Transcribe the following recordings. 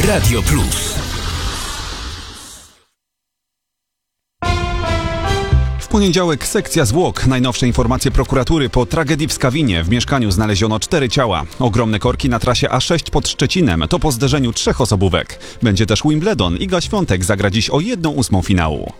Radio Plus. W poniedziałek sekcja zwłok. Najnowsze informacje prokuratury po tragedii w Skawinie. W mieszkaniu znaleziono 4 ciała. Ogromne korki na trasie A6 pod Szczecinem. To po zderzeniu 3 osobówek. Będzie też Wimbledon. Iga Świątek zagra dziś o 1/8 finału.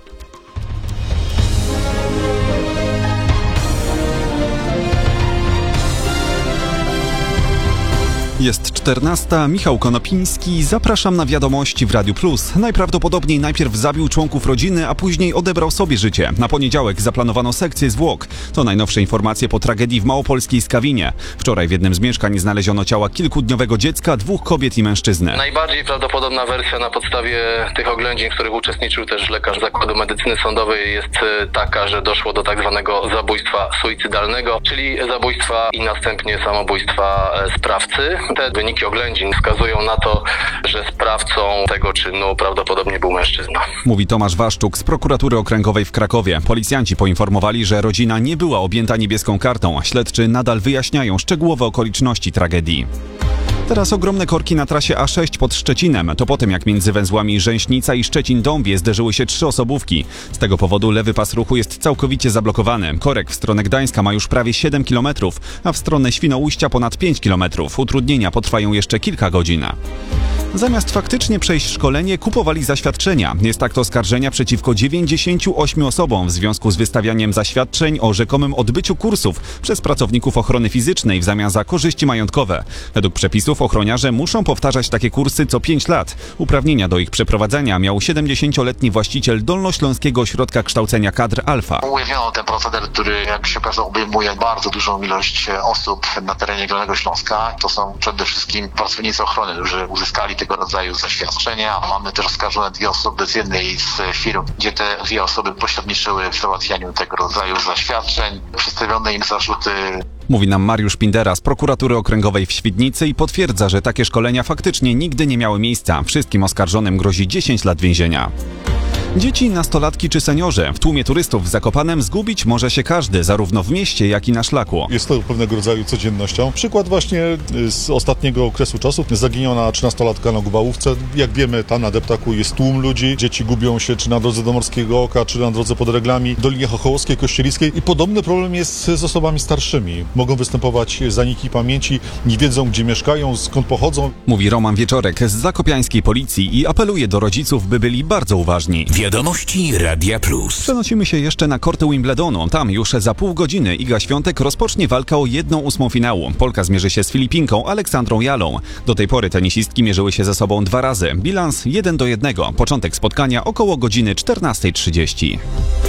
Jest 14. Michał Konopiński. Zapraszam na wiadomości w Radiu Plus. Najprawdopodobniej najpierw zabił członków rodziny, a później odebrał sobie życie. Na poniedziałek zaplanowano sekcję zwłok. To najnowsze informacje po tragedii w małopolskiej Skawinie. Wczoraj w jednym z mieszkań znaleziono ciała kilkudniowego dziecka, 2 kobiet i mężczyzny. Najbardziej prawdopodobna wersja na podstawie tych oględzin, w których uczestniczył też lekarz Zakładu Medycyny Sądowej, jest taka, że doszło do tak zwanego zabójstwa suicydalnego, czyli zabójstwa i następnie samobójstwa sprawcy. Te wyniki oględzin wskazują na to, że sprawcą tego czynu prawdopodobnie był mężczyzna. Mówi Tomasz Waszczuk z Prokuratury Okręgowej w Krakowie. Policjanci poinformowali, że rodzina nie była objęta niebieską kartą, a śledczy nadal wyjaśniają szczegółowe okoliczności tragedii. Teraz ogromne korki na trasie A6 pod Szczecinem. To po tym, jak między węzłami Rzęśnica i Szczecin-Dąbie zderzyły się 3 osobówki. Z tego powodu lewy pas ruchu jest całkowicie zablokowany. Korek w stronę Gdańska ma już prawie 7 km, a w stronę Świnoujścia ponad 5 km. Utrudnienia potrwają jeszcze kilka godzin. Zamiast faktycznie przejść szkolenie, kupowali zaświadczenia. Jest akt oskarżenia przeciwko 98 osobom w związku z wystawianiem zaświadczeń o rzekomym odbyciu kursów przez pracowników ochrony fizycznej w zamian za korzyści majątkowe. Według przepisów ochroniarze muszą powtarzać takie kursy co 5 lat. Uprawnienia do ich przeprowadzenia miał 70-letni właściciel Dolnośląskiego Ośrodka Kształcenia Kadr Alfa. Ujawniono ten proceder, który, jak się okazało, obejmuje bardzo dużą ilość osób na terenie Dolnego Śląska. To są przede wszystkim pracownicy ochrony, którzy uzyskali tego rodzaju zaświadczenia. Mamy też oskarżone 2 osoby z jednej z firm, gdzie te 2 osoby pośredniczyły w załatwianiu tego rodzaju zaświadczeń. Przedstawione im zarzuty. Mówi nam Mariusz Pindera z Prokuratury Okręgowej w Świdnicy i potwierdza, że takie szkolenia faktycznie nigdy nie miały miejsca. Wszystkim oskarżonym grozi 10 lat więzienia. Dzieci, nastolatki czy seniorzy. W tłumie turystów w Zakopanem zgubić może się każdy, zarówno w mieście, jak i na szlaku. Jest to pewnego rodzaju codziennością. Przykład właśnie z ostatniego okresu czasu. Zaginiona 13-latka na Gubałówce. Jak wiemy, tam na deptaku jest tłum ludzi. Dzieci gubią się czy na drodze do Morskiego Oka, czy na drodze pod Reglami, Dolinie Chochołowskiej, Kościeliskiej. I podobny problem jest z osobami starszymi. Mogą występować zaniki pamięci, nie wiedzą, gdzie mieszkają, skąd pochodzą. Mówi Roman Wieczorek z zakopiańskiej policji i apeluje do rodziców, by byli bardzo uważni. Wiadomości Radia Plus. Przenosimy się jeszcze na korty Wimbledonu. Tam już za pół godziny Iga Świątek rozpocznie walkę o 1/8 finału. Polka zmierzy się z Filipinką Aleksandrą Jalą. Do tej pory tenisistki mierzyły się ze sobą 2 razy. Bilans 1-1. Początek spotkania około godziny 14:30.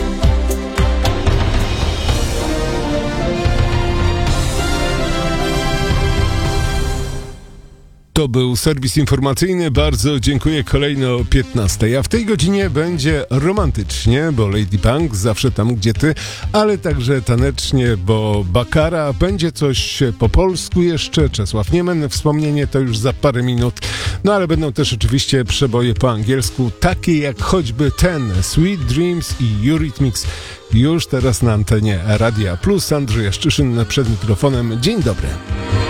To był serwis informacyjny. Bardzo dziękuję. Kolejno o 15:00. A w tej godzinie będzie romantycznie, bo Lady Punk zawsze tam, gdzie ty, ale także tanecznie, bo Bakara. Będzie coś po polsku jeszcze. Czesław Niemen, wspomnienie to już za parę minut. No ale będą też oczywiście przeboje po angielsku, takie jak choćby ten Sweet Dreams i Eurythmics. Już teraz na antenie Radia Plus. Andrzej Jaszczyszyn przed mikrofonem. Dzień dobry.